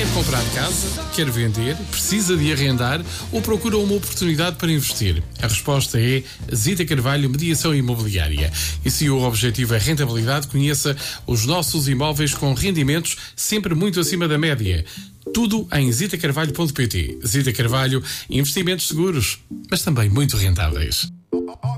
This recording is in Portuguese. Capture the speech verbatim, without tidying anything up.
comprar casa? Quer vender? Precisa de arrendar? Ou procura uma oportunidade para investir? A resposta é Zita Carvalho Mediação Imobiliária. E se o objetivo é rentabilidade, conheça os nossos imóveis com rendimentos sempre muito acima da média. Tudo em zita carvalho ponto pt. Zita Carvalho, investimentos seguros, mas também muito rentáveis.